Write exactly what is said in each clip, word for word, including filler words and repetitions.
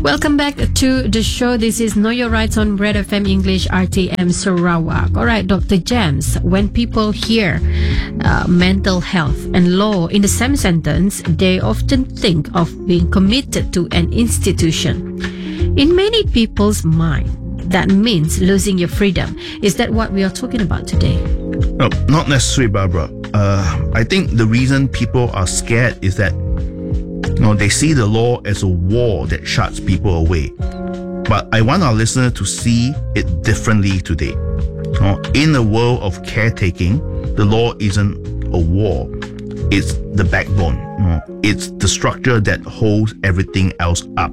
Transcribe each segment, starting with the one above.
Welcome back to the show. This is Know Your Rights on Red F M English R T M Sarawak. All right, Doctor James, when people hear uh, mental health and law in the same sentence, they often think of being committed to an institution. In many people's mind, that means losing your freedom. Is that what we are talking about today? No, not necessarily, Barbara. Uh, I think the reason people are scared is that you know, they see the law as a wall that shuts people away. But I want our listener to see it differently today. You know, in a world of caretaking, the law isn't a wall. It's the backbone. You know, it's the structure that holds everything else up.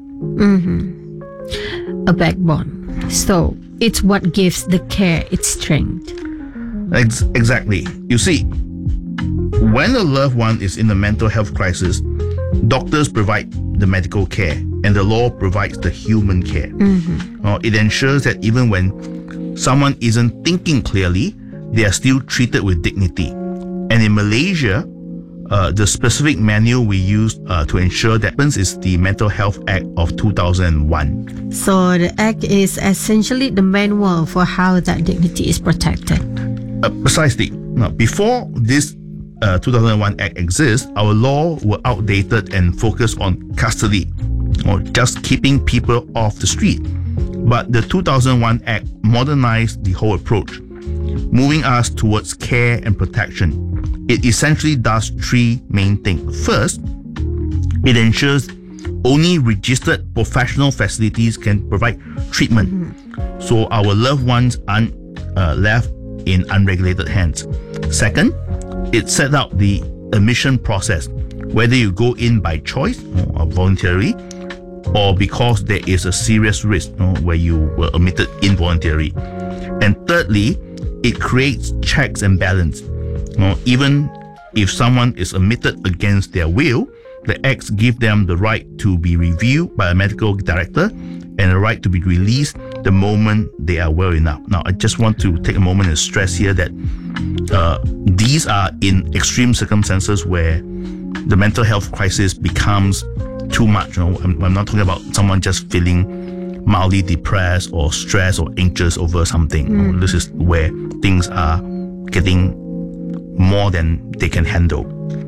Mm-hmm. A backbone. So it's what gives the care its strength. Ex- exactly. You see, when a loved one is in a mental health crisis, doctors provide the medical care and the law provides the human care. Mm-hmm. Uh, it ensures that even when someone isn't thinking clearly, they are still treated with dignity. And in Malaysia, uh, the specific manual we use uh, to ensure that is the Mental Health Act of two thousand one. So the act is essentially the manual for how that dignity is protected. Uh, precisely. Now, before this Uh, two thousand one Act exists, our law were outdated and focused on custody or just keeping people off the street. But the two thousand one Act modernized the whole approach, moving us towards care and protection. It essentially does three main things. First, it ensures only registered professional facilities can provide treatment, mm-hmm. so our loved ones aren't uh, left in unregulated hands. Second, it set out the admission process, whether you go in by choice or voluntarily, or because there is a serious risk you know, where you were admitted involuntarily. And thirdly, it creates checks and balance. You know, even if someone is admitted against their will, the acts give them the right to be reviewed by a medical director and a right to be released the moment they are well enough. Now, I just want to take a moment and stress here that uh, these are in extreme circumstances where the mental health crisis becomes too much. You know, I'm, I'm not talking about someone just feeling mildly depressed or stressed or anxious over something. Mm. You know, this is where things are getting more than they can handle.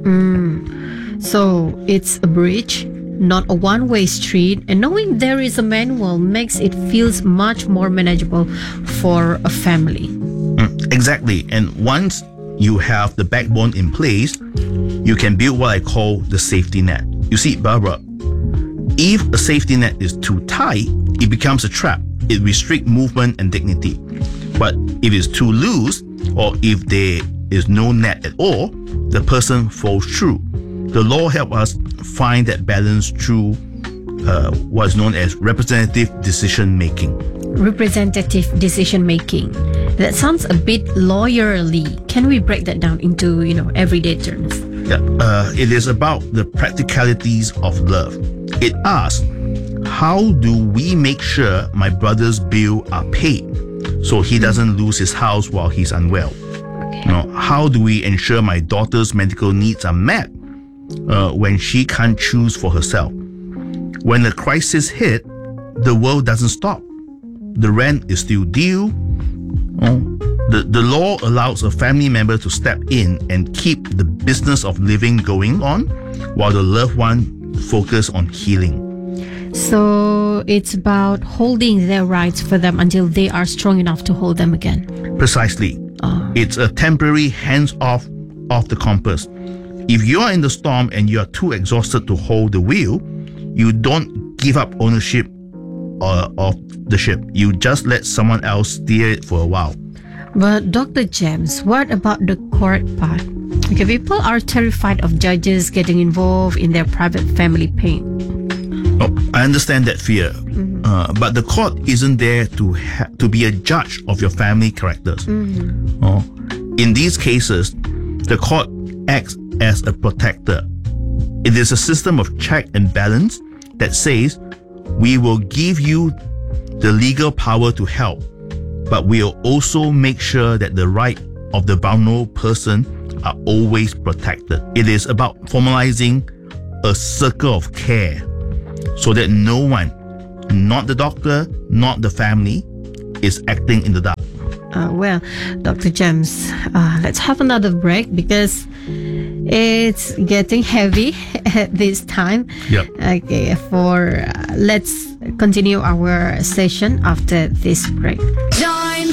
Mm. So it's a bridge, not a one-way street, and knowing there is a manual makes it feels much more manageable for a family. Mm, exactly. And once you have the backbone in place, you can build what I call the safety net. You see, Barbara, if a safety net is too tight, it becomes a trap. It restricts movement and dignity. But if it's too loose, or if there is no net at all, the person falls through. The law helps us find that balance through uh, what is known as representative decision making. Representative decision making. That sounds a bit lawyerly. Can we break that down into, you know, everyday terms? Yeah, uh, it is about the practicalities of love. It asks, how do we make sure my brother's bills are paid so he doesn't lose his house while he's unwell? Okay. You know, how do we ensure my daughter's medical needs are met uh, when she can't choose for herself? When the crisis hit, the world doesn't stop. The rent is still due. Oh, the, the law allows a family member to step in and keep the business of living going on while the loved one focus on healing. So it's about holding their rights for them until they are strong enough to hold them again. Precisely. Oh. It's a temporary hands-off of the compass. If you are in the storm and you are too exhausted to hold the wheel, you don't give up ownership uh, of the ship. You just let someone else steer it for a while. But Doctor James, what about the court part? Okay, people are terrified of judges getting involved in their private family pain. Oh, I understand that fear, mm-hmm. uh, but the court isn't there to ha- to be a judge of your family characters. Mm-hmm. Oh, in these cases, the court acts as a protector. It is a system of check and balance that says, we will give you the legal power to help, but we'll also make sure that the right of the vulnerable person are always protected. It is about formalizing a circle of care. so that no one, not the doctor, not the family, is acting in the dark. Uh, well, Doctor James, uh, let's have another break because it's getting heavy at this time. Yep. Okay, for uh, let's continue our session after this break. Don't